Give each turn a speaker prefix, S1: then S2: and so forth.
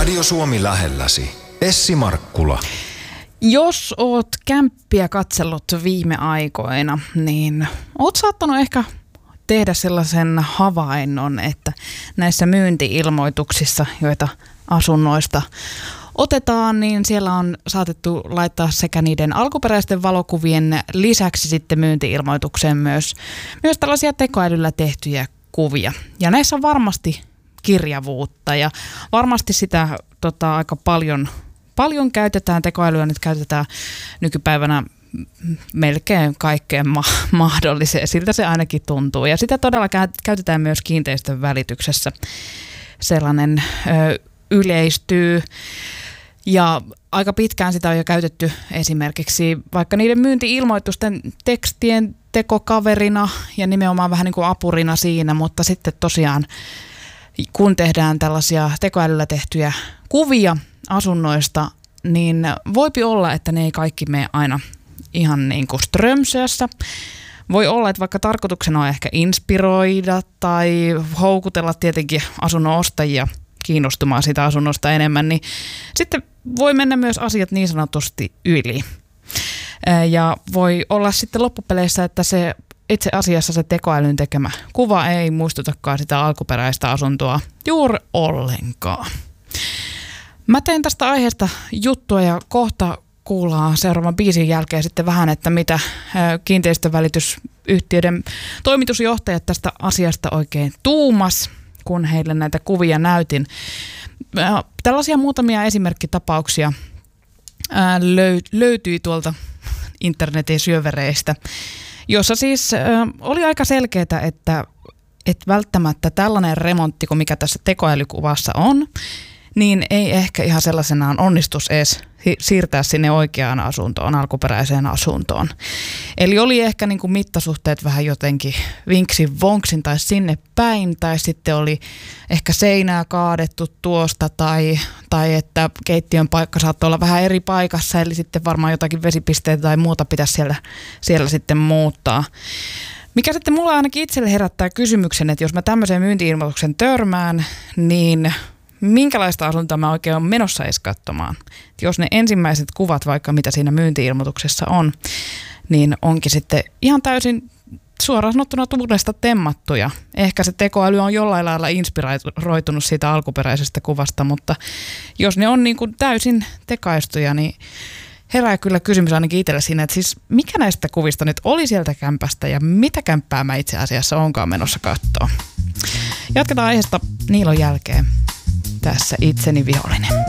S1: Radio Suomi lähelläsi. Essi Markkula.
S2: Jos oot kämppiä katsellut viime aikoina, niin oot saattanut ehkä tehdä sellaisen havainnon, että näissä myynti-ilmoituksissa, joita asunnoista otetaan, niin siellä on saatettu laittaa sekä niiden alkuperäisten valokuvien lisäksi sitten myynti-ilmoitukseen myös tällaisia tekoälyllä tehtyjä kuvia. Ja näissä on varmasti kirjavuutta ja varmasti sitä aika paljon käytetään, tekoälyä nyt käytetään nykypäivänä melkein kaikkeen mahdolliseen, siltä se ainakin tuntuu. Ja sitä todella käytetään myös kiinteistön välityksessä. Sellainen yleistyy ja aika pitkään sitä on jo käytetty esimerkiksi vaikka niiden myynti-ilmoitusten tekstien tekokaverina ja nimenomaan vähän niin kuin apurina siinä, mutta sitten tosiaan kun tehdään tällaisia tekoälyllä tehtyjä kuvia asunnoista, niin voipi olla, että ne ei kaikki mene aina ihan niin kuin strömsössä. Voi olla, että vaikka tarkoituksena on ehkä inspiroida tai houkutella tietenkin asunnon ostajia kiinnostumaan siitä asunnosta enemmän, niin sitten voi mennä myös asiat niin sanotusti yli. Ja voi olla sitten loppupeleissä, että se itse asiassa se tekoälyn tekemä kuva ei muistutakaan sitä alkuperäistä asuntoa juuri ollenkaan. Mä tein tästä aiheesta juttua ja kohta kuullaan seuraavan biisin jälkeen sitten vähän, että mitä kiinteistövälitysyhtiöiden toimitusjohtajat tästä asiasta oikein tuumas, kun heille näitä kuvia näytin. Tällaisia muutamia esimerkkitapauksia löytyi tuolta internetin syövereistä, jossa siis oli aika selkeää, että välttämättä tällainen remontti kuin mikä tässä tekoälykuvassa on, niin ei ehkä ihan sellaisenaan onnistus edes siirtää sinne oikeaan asuntoon, alkuperäiseen asuntoon. Eli oli ehkä niin kuin mittasuhteet vähän jotenkin vinksin vonksin tai sinne päin, tai sitten oli ehkä seinää kaadettu tuosta, tai että keittiön paikka saattoi olla vähän eri paikassa, eli sitten varmaan jotakin vesipisteitä tai muuta pitäisi siellä sitten muuttaa. Mikä sitten mulla ainakin itselle herättää kysymyksen, että jos mä tämmöiseen myynti-ilmoituksen törmään, niin minkälaista asuntoa mä oikein olen menossa edes katsomaan. Jos ne ensimmäiset kuvat, vaikka mitä siinä myynti-ilmoituksessa on, niin onkin sitten ihan täysin suoraan sanottuna tuulesta temmattuja. Ehkä se tekoäly on jollain lailla inspiroitunut siitä alkuperäisestä kuvasta, mutta jos ne on niin kuin täysin tekaistuja, niin herää kyllä kysymys ainakin itselle siinä, että siis mikä näistä kuvista nyt oli sieltä kämpästä ja mitä kämppää mä itse asiassa onkaan menossa katsoa. Jatketaan aiheesta Niilon jälkeen. Tässä itseni vihollinen.